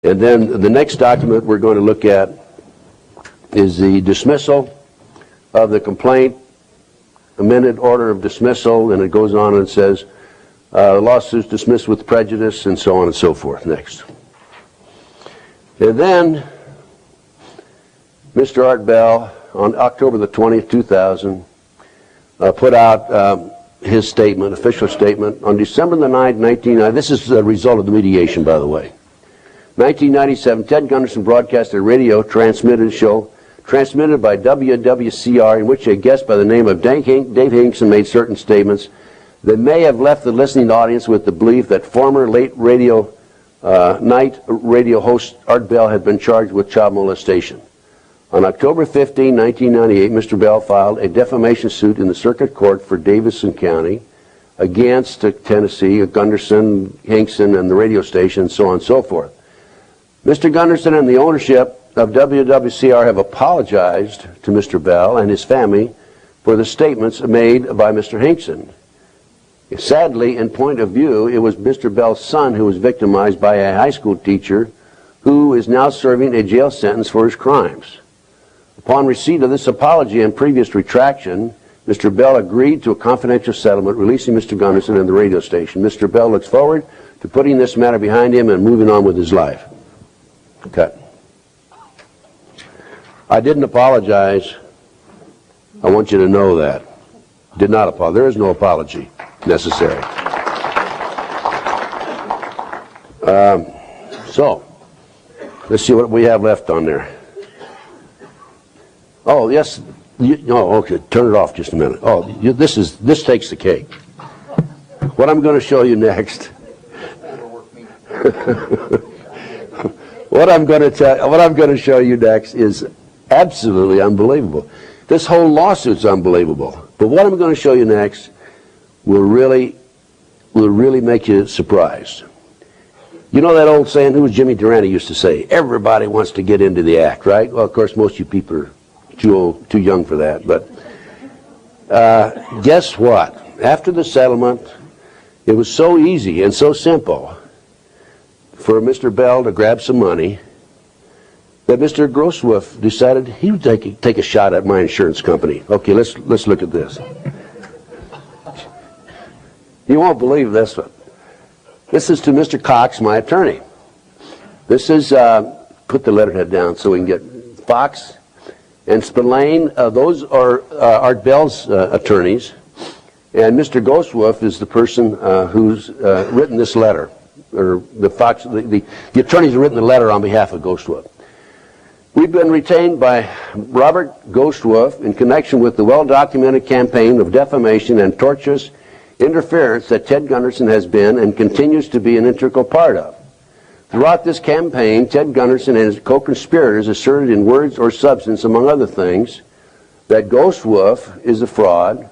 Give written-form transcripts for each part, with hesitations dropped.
And then the next document we're going to look at is the dismissal of the complaint, amended order of dismissal, and it goes on and says lawsuits dismissed with prejudice, and so on and so forth. Next. And then Mr. Art Bell, on October the 20th, 2000, put out his statement, official statement, on December the 9th, 1990. This is the result of the mediation, by the way. 1997, Ted Gunderson broadcast a radio transmitted show transmitted by WWCR, in which a guest by the name of Dave Hinkson made certain statements that may have left the listening audience with the belief that former late night radio host Art Bell had been charged with child molestation. On October 15, 1998, Mr. Bell filed a defamation suit in the Circuit Court for Davidson County against Tennessee, Gunderson, Hinkson, and the radio station, and so on and so forth. Mr. Gunderson and the ownership of WWCR have apologized to Mr. Bell and his family for the statements made by Mr. Hinkson. Sadly, in point of view, it was Mr. Bell's son who was victimized by a high school teacher who is now serving a jail sentence for his crimes. Upon receipt of this apology and previous retraction, Mr. Bell agreed to a confidential settlement releasing Mr. Gunderson and the radio station. Mr. Bell looks forward to putting this matter behind him and moving on with his life. Cut. I didn't apologize. I want you to know that. Did not apologize. There is no apology necessary. So, let's see what we have left on there. Oh, yes. Okay. Turn it off just a minute. Oh, this takes the cake. What I'm going to show you next. What I'm going to show you next is absolutely unbelievable. This whole lawsuit's unbelievable. But what I'm going to show you next will really make you surprised. You know that old saying, who was Jimmy Durante used to say, everybody wants to get into the act, right? Well, of course, most of you people are too young for that. But guess what? After the settlement, it was so easy and so simple for Mr. Bell to grab some money that Mr. Grosswolf decided he would take a shot at my insurance company. Okay, let's look at this. You won't believe this one. This is to Mr. Cox, my attorney. This is, put the letterhead down so we can get Fox and Spillane. Those are Art Bell's attorneys. And Mr. Grosswolf is the person who's written this letter. Or the attorneys have written the letter on behalf of Grosswolf. We've been retained by Robert Grosswolf in connection with the well-documented campaign of defamation and tortious interference that Ted Gunderson has been and continues to be an integral part of. Throughout this campaign, Ted Gunderson and his co-conspirators asserted in words or substance, among other things, that Grosswolf is a fraud,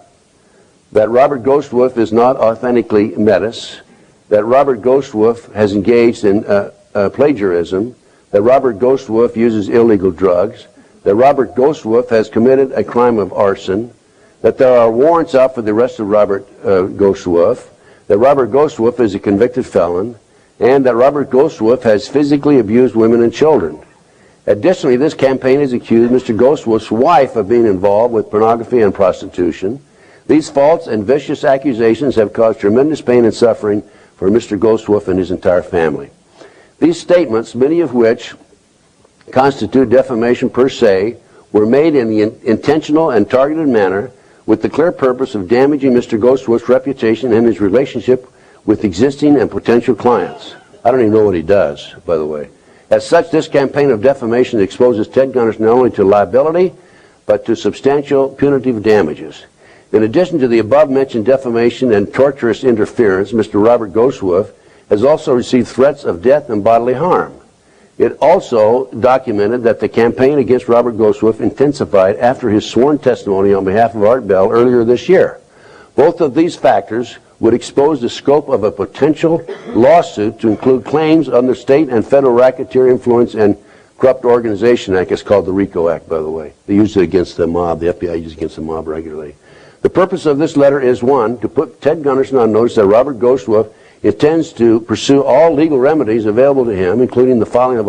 that Robert Grosswolf is not authentically Metis, that Robert Grosswolf has engaged in plagiarism, that Robert Grosswolf uses illegal drugs, that Robert Grosswolf has committed a crime of arson, that there are warrants out for the arrest of Robert Grosswolf, that Robert Grosswolf is a convicted felon, and that Robert Grosswolf has physically abused women and children. Additionally, this campaign has accused Mr. Grosswolf's wife of being involved with pornography and prostitution. These false and vicious accusations have caused tremendous pain and suffering for Mr. Grosswolf and his entire family. These statements, many of which constitute defamation per se, were made in the intentional and targeted manner with the clear purpose of damaging Mr. Grosswolf's reputation and his relationship with existing and potential clients. I don't even know what he does, by the way. As such, this campaign of defamation exposes Ted Gunderson not only to liability, but to substantial punitive damages. In addition to the above-mentioned defamation and torturous interference, Mr. Robert Grosswolf has also received threats of death and bodily harm. It also documented that the campaign against Robert Grosswolf intensified after his sworn testimony on behalf of Art Bell earlier this year. Both of these factors would expose the scope of a potential lawsuit to include claims under state and federal racketeer influence and corrupt organization act. It's called the RICO Act, by the way. They use it against the mob. The FBI uses it against the mob regularly. The purpose of this letter is, one, to put Ted Gunderson on notice that Robert Grosswolf intends to pursue all legal remedies available to him, including the filing of